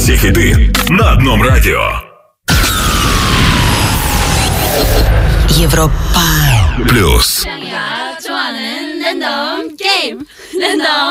Все хиты на одном радио. Европа Плюс. 좋아하는 랜덤 게임 랜덤